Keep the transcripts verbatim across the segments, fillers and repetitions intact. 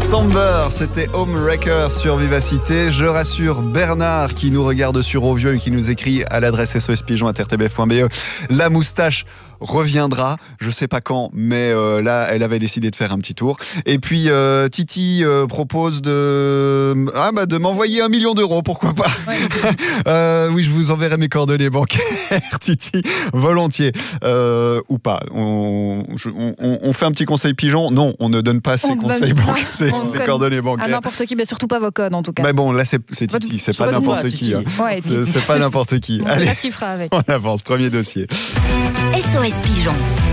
Somber, c'était Homewrecker sur Vivacité. Je rassure Bernard qui nous regarde sur Ovio et qui nous écrit à l'adresse s o s pigeon arobase r t b f point b e. La moustache reviendra, je sais pas quand, mais euh, là, elle avait décidé de faire un petit tour. Et puis euh, Titi euh, propose de ah bah de m'envoyer un million d'euros, pourquoi pas. Ouais. euh, oui, je vous enverrai mes coordonnées bancaires, Titi, volontiers euh, ou pas. On, je, on, on fait un petit conseil pigeon. Non, on ne donne pas ses conseils bancaires, ses, ses coordonnées bancaires. À n'importe qui, mais surtout pas vos codes en tout cas. Mais bon, là c'est, c'est Titi, c'est pas n'importe moi, qui. Hein. Ouais, c'est, c'est pas n'importe qui. On Allez, sait pas ce qu'il fera avec. On avance, premier dossier. S O S Pigeon.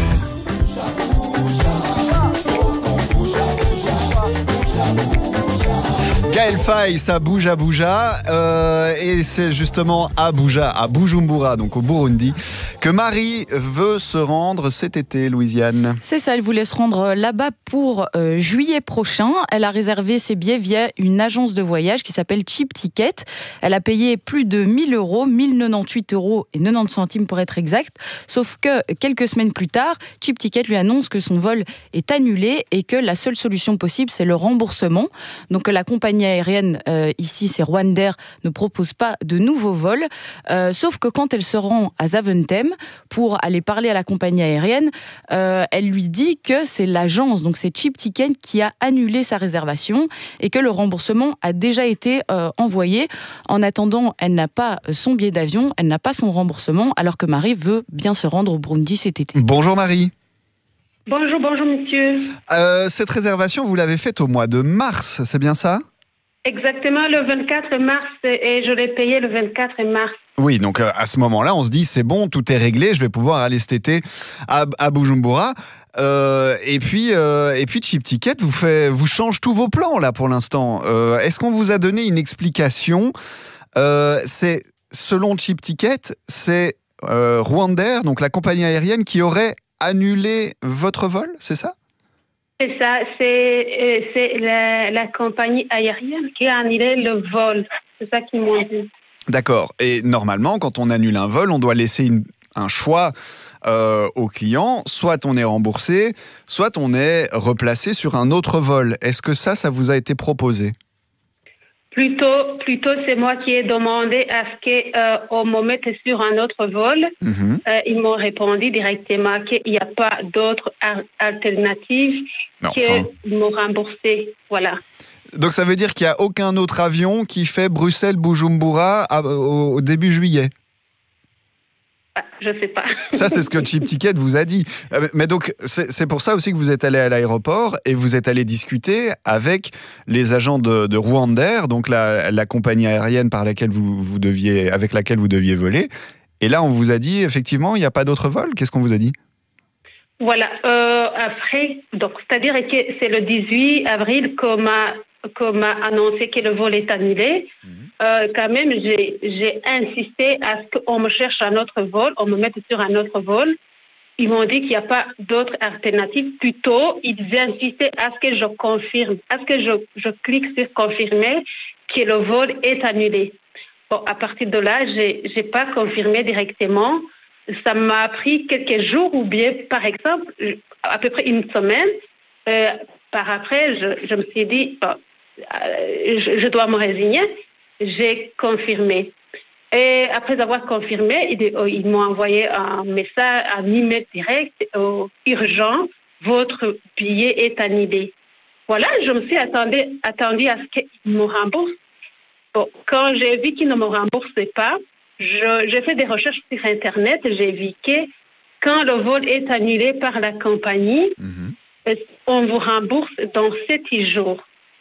Gaël Faye, ça bouge à Bouja, euh, et c'est justement à Bouja, à Bujumbura, donc au Burundi, que Marie veut se rendre cet été, Louisiane. C'est ça, elle voulait se rendre là-bas pour euh, juillet prochain. Elle a réservé ses billets via une agence de voyage qui s'appelle Cheap Ticket. Elle a payé plus de mille euros, mille quatre-vingt-dix-huit euros et quatre-vingt-dix centimes pour être exact. Sauf que quelques semaines plus tard, Cheap Ticket lui annonce que son vol est annulé et que la seule solution possible, c'est le remboursement. Donc la compagnie aérienne, euh, ici c'est Rwandair, ne propose pas de nouveaux vols. Euh, sauf que quand elle se rend à Zaventem pour aller parler à la compagnie aérienne, euh, elle lui dit que c'est l'agence, donc c'est Cheap Ticket, qui a annulé sa réservation et que le remboursement a déjà été euh, envoyé. En attendant, elle n'a pas son billet d'avion, elle n'a pas son remboursement, alors que Marie veut bien se rendre au Burundi cet été. Bonjour Marie. Bonjour, bonjour monsieur. Euh, cette réservation, vous l'avez faite au mois de mars, c'est bien ça ? Exactement, le vingt-quatre mars, et je l'ai payé le vingt-quatre mars. Oui, donc euh, à ce moment-là, on se dit, c'est bon, tout est réglé, je vais pouvoir aller cet été à, à Bujumbura. Euh, et puis, euh, et puis Cheap Ticket vous, fait, vous change tous vos plans, là, pour l'instant. Euh, est-ce qu'on vous a donné une explication ? euh, C'est, selon Cheap Ticket, c'est euh, Rwandair, donc la compagnie aérienne, qui aurait annulé votre vol, c'est ça ? C'est ça, c'est, c'est la, la compagnie aérienne qui a annulé le vol. C'est ça qu'ils m'ont dit. D'accord. Et normalement, quand on annule un vol, on doit laisser une, un choix euh, au client. Soit on est remboursé, soit on est replacé sur un autre vol. Est-ce que ça, ça vous a été proposé ? Plutôt, plutôt, c'est moi qui ai demandé à ce qu'on euh, me mette sur un autre vol. Mm-hmm. Euh, ils m'ont répondu directement qu'il n'y a pas d'autres alternatives qu'ils m'ont remboursé. Voilà. Donc ça veut dire qu'il n'y a aucun autre avion qui fait Bruxelles-Bujumbura au début juillet ? Je ne sais pas. Ça, c'est ce que Cheap Ticket vous a dit. Mais donc, c'est, c'est pour ça aussi que vous êtes allé à l'aéroport et vous êtes allé discuter avec les agents de, de Rwandair, donc la, la compagnie aérienne par laquelle vous, vous deviez, avec laquelle vous deviez voler. Et là, on vous a dit, effectivement, il n'y a pas d'autre vol. Qu'est-ce qu'on vous a dit ? Voilà. Euh, après, donc, c'est-à-dire que c'est le dix-huit avril qu'on m'a, qu'on m'a annoncé que le vol est annulé. Mmh. Euh, quand même, j'ai, j'ai insisté à ce qu'on me cherche un autre vol, on me mette sur un autre vol. Ils m'ont dit qu'il n'y a pas d'autre alternative. Plutôt, ils insistaient à ce que je confirme, à ce que je, je clique sur confirmer que le vol est annulé. Bon, à partir de là, j'ai, j'ai pas confirmé directement. Ça m'a pris quelques jours ou bien, par exemple, à peu près une semaine. Euh, par après, je, je me suis dit, bon, euh, je, je dois me résigner. J'ai confirmé. Et après avoir confirmé, ils, ils m'ont envoyé un message, un email direct, euh, urgent, votre billet est annulé. Voilà, je me suis attendue, attendue à ce qu'ils me remboursent. Bon, quand j'ai vu qu'ils ne me remboursaient pas, je, j'ai fait des recherches sur Internet, j'ai vu que quand le vol est annulé par la compagnie, mm-hmm. on vous rembourse dans sept jours.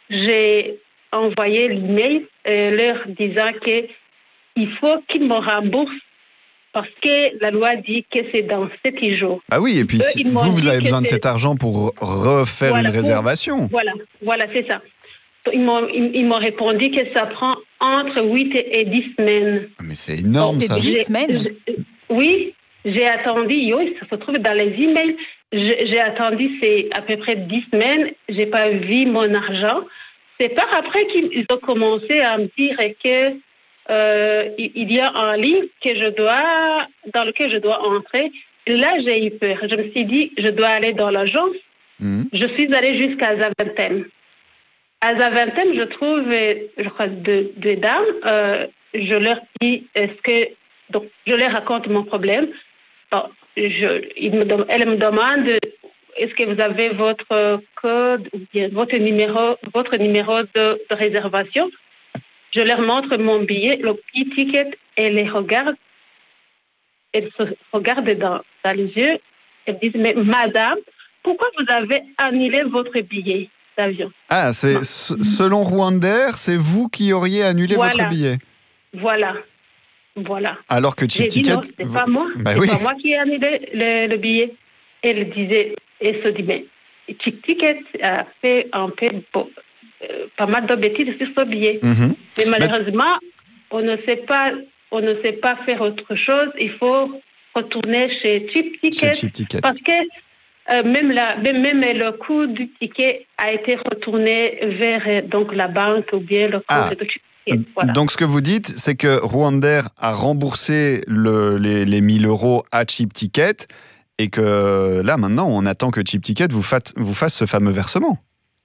J'ai envoyé l'email euh, leur disant qu'il faut qu'ils me remboursent parce que la loi dit que c'est dans sept jours. Ah oui, et puis Eux, si vous, vous avez besoin de cet argent pour refaire voilà, une pour, réservation. Voilà, voilà, c'est ça. Ils m'ont, ils, ils m'ont répondu que ça prend entre huit et dix semaines. Mais c'est énorme, ça. dix semaines je, Oui, j'ai attendu, yo, ça se trouve dans les emails. Je, j'ai attendu, c'est à peu près dix semaines. J'ai pas vu mon argent. C'est par après qu'ils ont commencé à me dire que euh, il y a un livre que je dois, dans lequel je dois entrer. Là, j'ai eu peur. Je me suis dit, je dois aller dans l'agence. Mmh. Je suis allée jusqu'à Zaventem. à Zaventem, je trouve, je crois, deux, deux dames. Euh, je leur dis, est-ce que... Donc, je leur raconte mon problème. Bon, je, ils me, elles me demandent, est-ce que vous avez votre code ou bien votre numéro, votre numéro de, de réservation? Je leur montre mon billet, le e-ticket, et les regardent. Elles se regardent dans, dans les yeux. Elles disent, mais madame, pourquoi vous avez annulé votre billet d'avion? Ah, c'est selon Rwandair, c'est vous qui auriez annulé voilà. votre billet. Voilà. Voilà. Alors que Chip Ticket... C'est pas moi. Bah c'est oui. pas moi qui ai annulé le, le billet. Elle disait, elle se dit, mais Chip Ticket a fait un peu, bon, euh, pas mal de bêtises sur ce billet. Mm-hmm. Mais malheureusement, mais... on ne sait pas, on ne sait pas faire autre chose. Il faut retourner chez Chip Ticket. Chez Chip Ticket. Parce que euh, même, la, même, même le coût du ticket a été retourné vers donc, la banque ou bien le compte ah. de Chip Ticket. Voilà. Donc ce que vous dites, c'est que Rwandair a remboursé le, les, les mille euros à Chip Ticket et que là maintenant on attend que Chip Ticket vous, fasse, vous fasse ce fameux versement.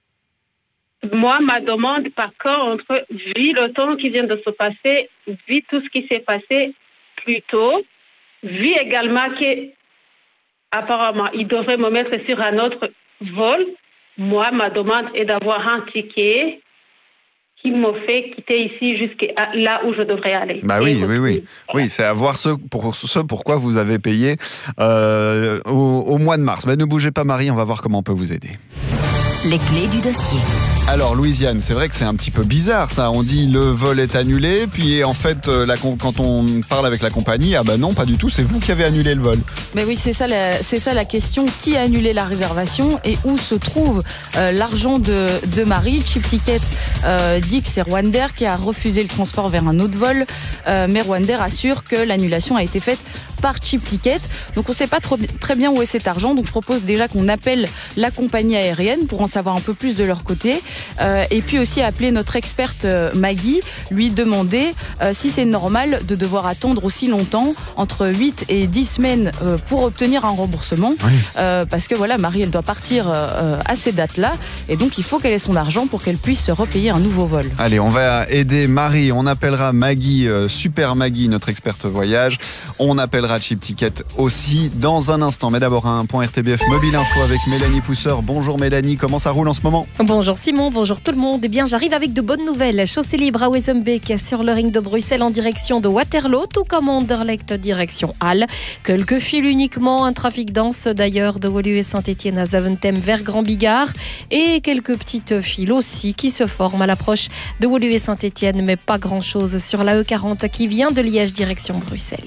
Moi, ma demande par contre, vu le temps qui vient de se passer, vu tout ce qui s'est passé plus tôt, vu également qu'apparemment il devrait me mettre sur un autre vol, moi ma demande est d'avoir un ticket qui m'a fait quitter ici jusqu'à là où je devrais aller. Bah oui, oui, oui. Oui, c'est à voir ce, pour, ce pourquoi vous avez payé euh, au, au mois de mars. Bah, ne bougez pas, Marie, on va voir comment on peut vous aider. Les clés du dossier. Alors, Louisiane, c'est vrai que c'est un petit peu bizarre, ça. On dit le vol est annulé, puis en fait, la, quand on parle avec la compagnie, ah bah non, pas du tout, c'est vous qui avez annulé le vol. Mais oui, c'est ça, la, c'est ça la question. Qui a annulé la réservation et où se trouve euh, l'argent de, de Marie? Chip Ticket euh, dit que c'est Rwandair qui a refusé le transport vers un autre vol, euh, mais Rwandair assure que l'annulation a été faite par Chip Ticket. Donc on ne sait pas trop, très bien où est cet argent. Donc je propose déjà qu'on appelle la compagnie aérienne pour en savoir un peu plus de leur côté. Euh, et puis aussi appeler notre experte euh, Maggie, lui demander euh, si c'est normal de devoir attendre aussi longtemps, entre huit et dix semaines euh, pour obtenir un remboursement. Oui. Euh, parce que voilà, Marie, elle doit partir euh, à ces dates-là. Et donc il faut qu'elle ait son argent pour qu'elle puisse se repayer un nouveau vol. Allez, on va aider Marie. On appellera Maggie, euh, Super Maggie, notre experte voyage. On appellera Chip Ticket aussi dans un instant. Mais d'abord un point R T B F Mobile Info avec Mélanie Pousseur. Bonjour Mélanie, comment ça roule en ce moment? Bonjour Simon, bonjour tout le monde. Eh bien, j'arrive avec de bonnes nouvelles. Chaussée libre à Wezenbeek sur le ring de Bruxelles en direction de Waterloo, tout comme Anderlecht direction Halle. Quelques files uniquement, un trafic dense d'ailleurs de Woluwe et Saint-Étienne à Zaventem vers Grand Bigard et quelques petites files aussi qui se forment à l'approche de Woluwe et Saint-Étienne, mais pas grand-chose sur la E quarante qui vient de Liège direction Bruxelles.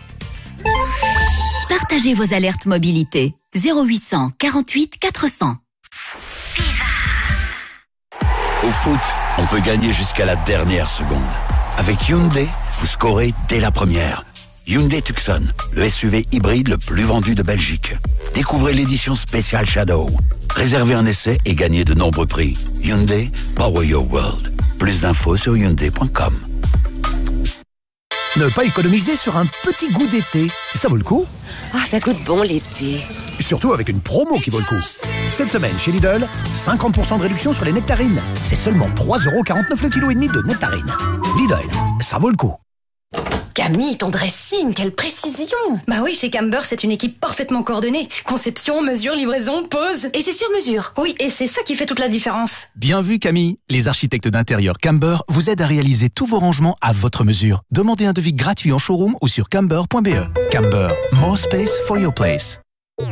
Partagez vos alertes mobilité. zéro huit cent quarante-huit quatre cents. Au foot, on peut gagner jusqu'à la dernière seconde. Avec Hyundai, vous scorez dès la première. Hyundai Tucson, le S U V hybride le plus vendu de Belgique. Découvrez l'édition spéciale Shadow. Réservez un essai et gagnez de nombreux prix. Hyundai, power your world. Plus d'infos sur hyundai point com. Ne pas économiser sur un petit goût d'été, ça vaut le coup. Ah, ça goûte bon l'été. Surtout avec une promo qui vaut le coup. Cette semaine chez Lidl, cinquante pour cent de réduction sur les nectarines. C'est seulement trois euros quarante-neuf le kilo et demi de nectarines. Lidl, ça vaut le coup. Camille, ton dressing, quelle précision! Bah oui, chez Camber, c'est une équipe parfaitement coordonnée. Conception, mesure, livraison, pose. Et c'est sur mesure. Oui, et c'est ça qui fait toute la différence. Bien vu Camille, les architectes d'intérieur Camber vous aident à réaliser tous vos rangements à votre mesure. Demandez un devis gratuit en showroom ou sur camber point b e. Camber, more space for your place. S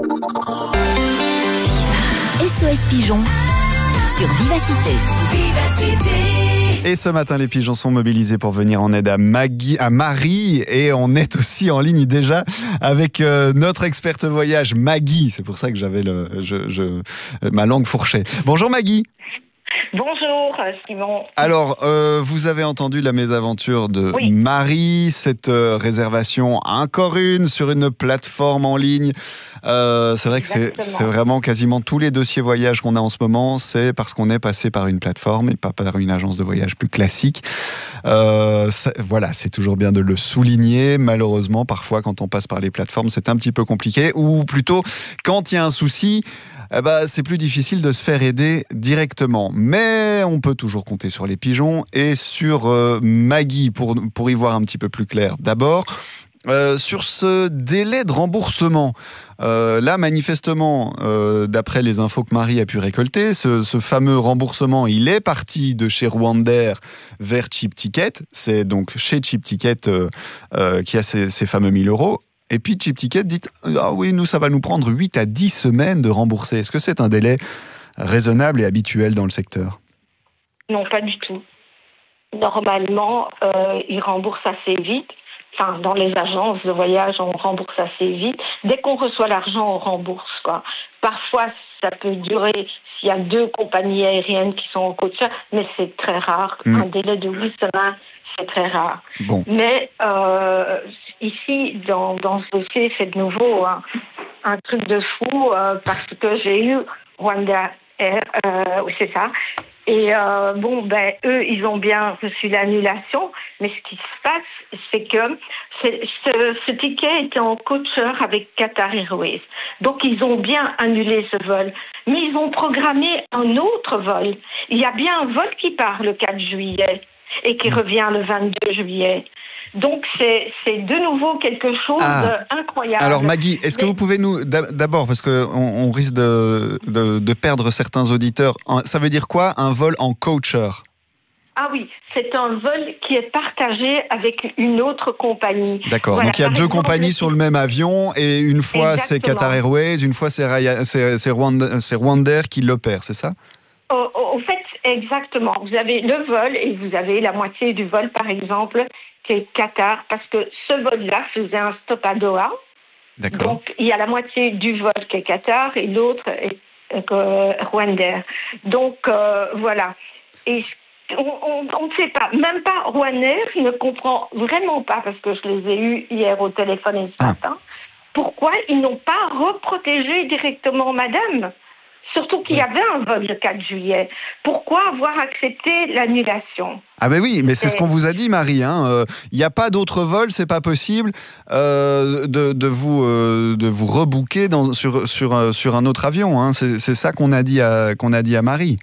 O S Pigeon sur Vivacité. Vivacité. Et ce matin, les pigeons sont mobilisés pour venir en aide à, Maggie, à Marie. Et on est aussi en ligne déjà avec euh, notre experte voyage, Maggie. C'est pour ça que j'avais le, je, je, ma langue fourchée. Bonjour Maggie. Bonjour Simon. Alors, euh, vous avez entendu la mésaventure de oui. Marie, cette euh, réservation, encore une, sur une plateforme en ligne. Euh, c'est vrai que c'est, c'est vraiment quasiment tous les dossiers voyage qu'on a en ce moment, c'est parce qu'on est passé par une plateforme et pas par une agence de voyage plus classique. Euh, ça, voilà, c'est toujours bien de le souligner. Malheureusement, parfois, quand on passe par les plateformes, c'est un petit peu compliqué. Ou plutôt, quand il y a un souci, eh ben, c'est plus difficile de se faire aider directement. Mais Mais on peut toujours compter sur les pigeons et sur euh, Maggie pour, pour y voir un petit peu plus clair. D'abord, euh, sur ce délai de remboursement. Euh, là, manifestement, euh, d'après les infos que Marie a pu récolter, ce, ce fameux remboursement, il est parti de chez Rwandair vers Chip Ticket. C'est donc chez Chip Ticket euh, euh, qui a ces, ces fameux mille euros. Et puis Chip Ticket dit « Ah oui, nous, ça va nous prendre huit à dix semaines de rembourser ». Est-ce que c'est un délai raisonnable et habituel dans le secteur ? Non, pas du tout. Normalement, euh, ils remboursent assez vite. Enfin, dans les agences de voyage, on rembourse assez vite. Dès qu'on reçoit l'argent, on rembourse, quoi. Parfois, ça peut durer s'il y a deux compagnies aériennes qui sont en coach, mais c'est très rare. Mmh. Un délai de huit semaines, c'est très rare. Bon. Mais euh, ici, dans, dans ce dossier, c'est de nouveau hein, un truc de fou euh, parce que j'ai eu Rwanda Air, euh, oui, c'est ça. Et euh, bon, ben eux, ils ont bien reçu l'annulation, mais ce qui se passe, c'est que c'est, ce, ce ticket était en coacheur avec Qatar Airways. Donc, ils ont bien annulé ce vol. Mais ils ont programmé un autre vol. Il y a bien un vol qui part le quatre juillet et qui revient le vingt-deux juillet. Donc, c'est, c'est de nouveau quelque chose ah. d'incroyable. Alors, Maggie, est-ce Mais... que vous pouvez nous... D'abord, parce qu'on on risque de, de, de perdre certains auditeurs, ça veut dire quoi, un vol en coacher ? Ah oui, c'est un vol qui est partagé avec une autre compagnie. D'accord, voilà, donc il y a deux exemple, compagnies sur le même avion, et une fois Exactement. c'est Qatar Airways, une fois c'est, Raya, c'est, c'est, Rwanda, c'est Rwandair qui l'opère, c'est ça ? Au, au fait, exactement. Vous avez le vol, et vous avez la moitié du vol, par exemple, qui est Qatar, parce que ce vol-là faisait un stop à Doha. D'accord. Donc, il y a la moitié du vol qui est Qatar et l'autre est euh, Rwandair. Donc, euh, voilà. Et on ne sait pas. Même pas Rwandair ne comprend vraiment pas, parce que je les ai eus hier au téléphone et ce ah. matin, pourquoi ils n'ont pas reprotégé directement madame. Surtout qu'il y avait un vol le quatre juillet. Pourquoi avoir accepté l'annulation ? Ah ben oui, mais c'est, c'est ce qu'on vous a dit, Marie. Il hein. n'y euh, a pas d'autre vol, c'est pas possible euh, de, de, vous, euh, de vous rebooker dans, sur, sur, euh, sur un autre avion. Hein. C'est, c'est ça qu'on a dit à, qu'on a dit à Marie.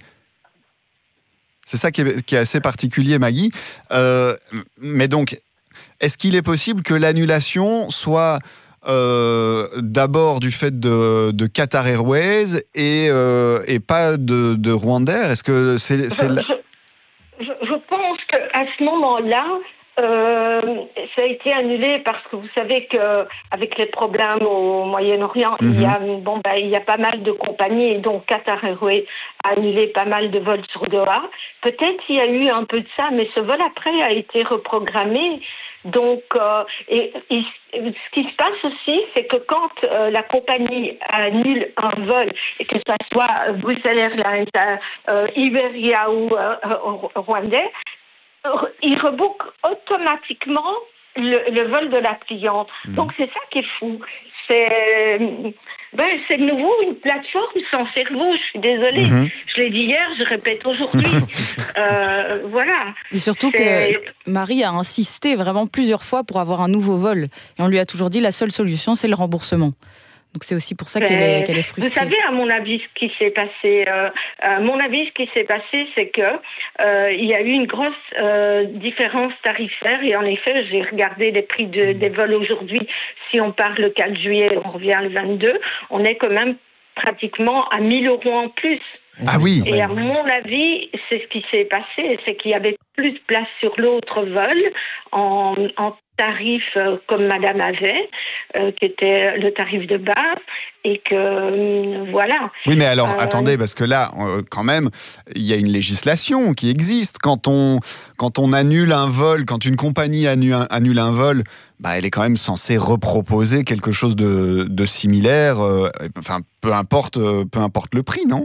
C'est ça qui est, qui est assez particulier, Maggie. Euh, mais donc, est-ce qu'il est possible que l'annulation soit... Euh, d'abord du fait de, de Qatar Airways et, euh, et pas de, de Rwandair. Est-ce que c'est, c'est je, la... je, je, je pense qu'à ce moment-là, euh, ça a été annulé parce que vous savez qu'avec les problèmes au Moyen-Orient, mm-hmm. il y a bon ben, il y a pas mal de compagnies et donc Qatar Airways a annulé pas mal de vols sur Doha. Peut-être il y a eu un peu de ça, mais ce vol après a été reprogrammé. Donc, euh, et, et ce qui se passe aussi, c'est que quand euh, la compagnie annule un vol, et que ce soit Bruxelles Airlines, euh, Iberia ou euh, Rwanda, ils rebookent automatiquement le, le vol de la cliente. Mmh. Donc, c'est ça qui est fou. C'est, ben, c'est de nouveau une plateforme sans cerveau. Je suis désolée. Mmh. Je l'ai dit hier, je répète aujourd'hui. euh, voilà. Et surtout c'est... que Marie a insisté vraiment plusieurs fois pour avoir un nouveau vol. Et on lui a toujours dit la seule solution, c'est le remboursement. Donc c'est aussi pour ça qu'elle est, qu'elle est frustrée. Vous savez, à mon avis, ce qui s'est passé, euh, à mon avis, ce qui s'est passé, c'est que euh, il y a eu une grosse euh, différence tarifaire. Et en effet, j'ai regardé les prix de, des vols aujourd'hui. Si on part le quatre juillet, on revient le vingt-deux, on est quand même pratiquement à mille euros en plus. Ah oui. Et à mon avis, c'est ce qui s'est passé, c'est qu'il y avait plus de place sur l'autre vol en, en tarif euh, comme Madame avait, euh, qui était le tarif de base, et que euh, voilà. Oui, mais alors euh... attendez, parce que là, euh, quand même, il y a une législation qui existe. Quand on quand on annule un vol, quand une compagnie annule un, annule un vol, bah, elle est quand même censée reproposer quelque chose de, de similaire. Euh, enfin, peu importe, euh, peu importe le prix, non ?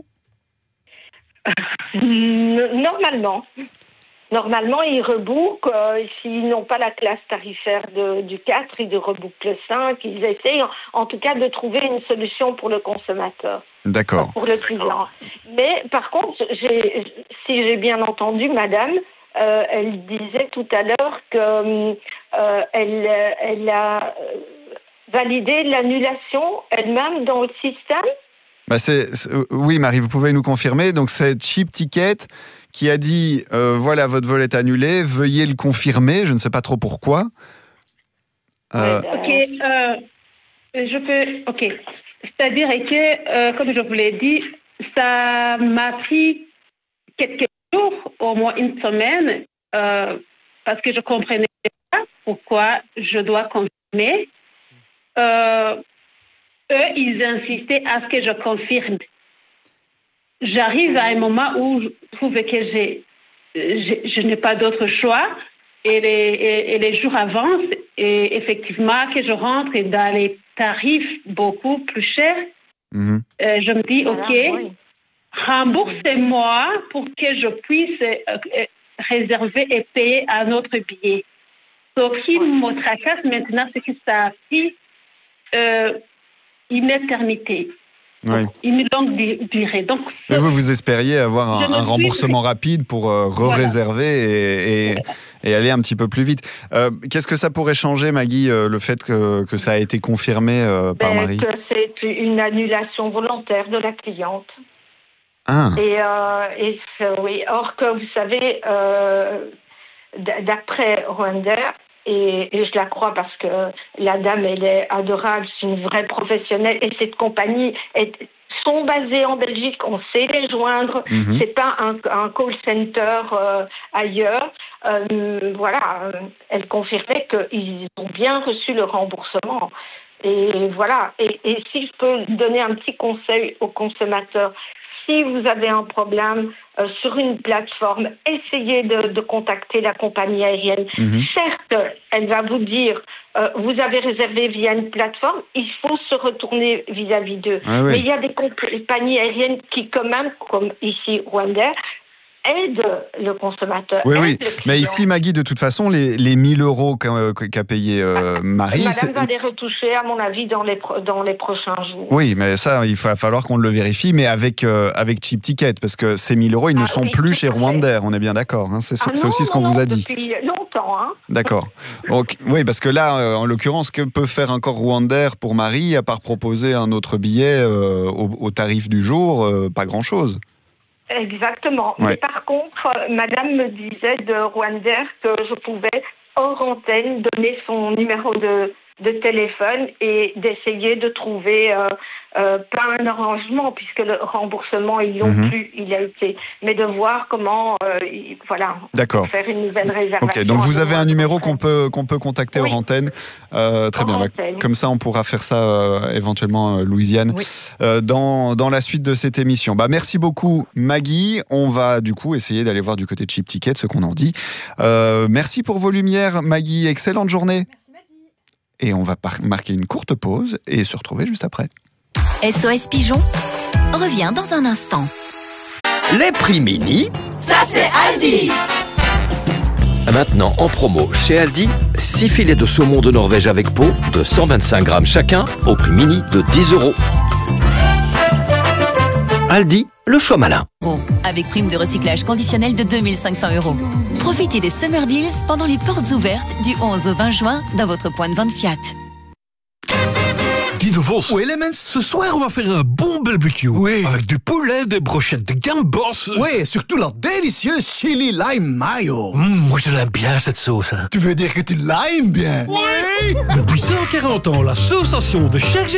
Normalement. Normalement, ils rebookent. Euh, s'ils n'ont pas la classe tarifaire de, du quatre, ils rebookent le cinq. Ils essayent, en, en tout cas, de trouver une solution pour le consommateur. D'accord. Pour le client. Mais, par contre, j'ai, si j'ai bien entendu, madame, euh, elle disait tout à l'heure qu'elle euh, elle, elle a validé l'annulation elle-même dans le système. Bah c'est, c'est, oui, Marie, vous pouvez nous confirmer. Donc, c'est Cheap Ticket qui a dit euh, voilà, votre vol est annulé, veuillez le confirmer. Je ne sais pas trop pourquoi. Euh... Ok, euh, je peux. Ok, c'est-à-dire que, euh, comme je vous l'ai dit, ça m'a pris quelques jours, au moins une semaine, euh, parce que je comprenais pas pourquoi je dois confirmer. Euh, eux, ils insistaient à ce que je confirme. J'arrive à un moment où je trouve que j'ai, j'ai, je n'ai pas d'autre choix et les, et, et les jours avancent et effectivement que je rentre dans les tarifs beaucoup plus chers. Mmh. Euh, je me dis, OK, oui. remboursez-moi pour que je puisse euh, réserver et payer un autre billet. Ce qui oui. me tracasse maintenant, c'est que ça a pris euh, une éternité. Oui. Une longue durée. Donc, mais vous, vous espériez avoir un, un remboursement suis... rapide pour euh, re-réserver voilà. et, et, et aller un petit peu plus vite. Euh, qu'est-ce que ça pourrait changer, Maggie, euh, le fait que, que ça a été confirmé euh, par ben, Marie ? Que c'est une annulation volontaire de la cliente. Ah. Et, euh, et oui, or que vous savez, euh, d'après Rwandair, Et, et je la crois parce que la dame, elle est adorable, c'est une vraie professionnelle. Et cette compagnie est, sont basées en Belgique, on sait les joindre. Mm-hmm. C'est pas un, un call center euh, ailleurs. Euh, voilà, elle confirmait qu'ils ont bien reçu le remboursement. Et voilà. Et, et si je peux donner un petit conseil aux consommateurs, si vous avez un problème euh, sur une plateforme, essayez de, de contacter la compagnie aérienne. Mmh. Certes, elle va vous dire, euh, vous avez réservé via une plateforme, il faut se retourner vis-à-vis d'eux. Ah oui. Mais il y a des compagnies aériennes qui, quand même, comme ici Rwandair, aide le consommateur. Oui, oui. Mais ici, Maggie, de toute façon, les, les mille euros qu'a, qu'a payé euh, Marie... Madame c'est... va les retoucher, à mon avis, dans les, pro- dans les prochains jours. Oui, mais ça, il va falloir qu'on le vérifie, mais avec, euh, avec Cheap Ticket, parce que ces mille euros, ils ah, ne sont oui, plus chez Rwandair, on est bien d'accord. Hein. C'est, ah c'est non, aussi ce qu'on non, vous a non, dit. Depuis longtemps. Hein. D'accord. Donc, oui, parce que là, euh, en l'occurrence, que peut faire encore Rwandair pour Marie, à part proposer un autre billet euh, au, au tarif du jour, euh, pas grand-chose. Exactement. Ouais. Mais par contre, madame me disait de Rwandair que je pouvais, hors antenne, donner son numéro de, de téléphone et d'essayer de trouver euh, euh, pas un arrangement, puisque le remboursement, ils l'ont mm-hmm. plus, il a été, mais de voir comment euh, il, voilà, D'accord. faire une nouvelle réservation. Ok, donc vous avez un numéro qu'on peut, qu'on peut contacter oui. hors antenne. Euh, très hors bien, antenne. Comme ça on pourra faire ça euh, éventuellement, euh, Louisiane, oui. euh, dans, dans la suite de cette émission. Bah, merci beaucoup, Maggie. On va du coup essayer d'aller voir du côté de Cheap Ticket ce qu'on en dit. Euh, merci pour vos lumières, Maggie. Excellente journée. Merci, Maggie. Et on va par- marquer une courte pause et se retrouver juste après. S O S Pigeon revient dans un instant. Les prix mini, ça c'est Aldi. Maintenant en promo chez Aldi, six filets de saumon de Norvège avec peau de cent vingt-cinq grammes chacun au prix mini de dix euros. Aldi, le choix malin. Oh, avec prime de recyclage conditionnel de deux mille cinq cents euros. Profitez des Summer Deals pendant les portes ouvertes du onze au vingt juin dans votre point de vente Fiat. Guy de Vos. Oui, Elements. Ce soir, on va faire un bon barbecue. Oui. Avec du poulet, des brochettes de gambos. Oui, et surtout la délicieuse chili lime mayo. Mmh, moi, je l'aime bien, cette sauce. Hein. Tu veux dire que tu l'aimes bien? Oui. Depuis cent quarante ans, l'association de chaque